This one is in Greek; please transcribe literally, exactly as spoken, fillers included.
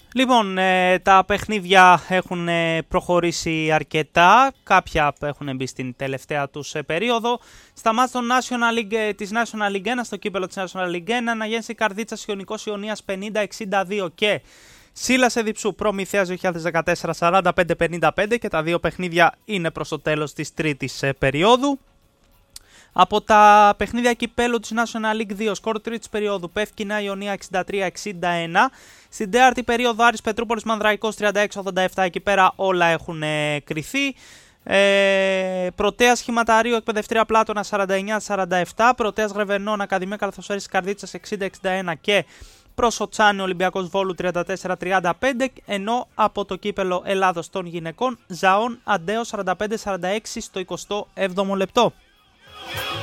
Λοιπόν, ε, τα παιχνίδια έχουν ε, προχωρήσει αρκετά, κάποια έχουν μπει στην τελευταία τους ε, περίοδο. Στα μάτς των National League, ε, της National League ένα, στο κύπελο της National League ένα, Αναγέννηση Καρδίτσας Ιωνικός Ιωνίας πενήντα εξήντα δύο και Σίλας Εδιψού Προμηθέας δύο χιλιάδες δεκατέσσερα σαράντα πέντε πενήντα πέντε, και τα δύο παιχνίδια είναι προς το τέλος της τρίτης ε, περίοδου. Από τα παιχνίδια κυπέλου της National League δύο, σκορ τρίτης περίοδου, Πεύκη Νέα Ιωνία εξήντα τρία εξήντα ένα. Στην τέταρτη περίοδο Άρης Πετρούπολης Μανδραϊκός τριάντα έξι ογδόντα επτά, εκεί πέρα όλα έχουν ε, κρυθεί. Ε, Πρωτέας Σχηματαρίου Εκπαιδευτήρια Πλάτωνα σαράντα εννιά σαράντα επτά, Πρωτέας Γρεβενών Ακαδημία Καλαθοσφαίρισης Καρδίτσας εξήντα εξήντα ένα και προς Οτσάνη Ολυμπιακός Βόλου τριάντα τέσσερα τριάντα πέντε, ενώ από το κύπελο Ελλάδος των γυναικών Ζαών Αντέο σαράντα πέντε σαράντα έξι στο εικοστό έβδομο λεπτό.